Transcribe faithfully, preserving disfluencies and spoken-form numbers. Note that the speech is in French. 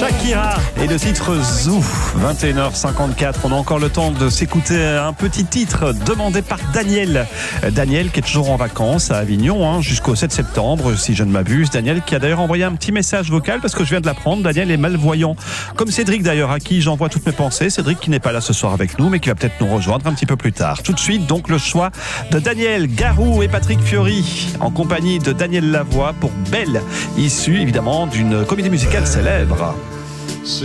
Shakira et le titre Zou. vingt et une heures cinquante-quatre, on a encore le temps de s'écouter un petit titre demandé par Daniel. Daniel qui est toujours en vacances à Avignon hein, jusqu'au sept septembre si je ne m'abuse. Daniel qui a d'ailleurs envoyé un petit message vocal parce que je viens de l'apprendre. Daniel est malvoyant, comme Cédric d'ailleurs à qui j'envoie toutes mes pensées. Cédric qui n'est pas là ce soir avec nous mais qui va peut-être nous rejoindre un petit peu plus tard. Tout de suite donc le choix de Daniel, Garou et Patrick Fiori en compagnie de Daniel Lavoie pour Belle, issue évidemment d'une comédie musicale célèbre.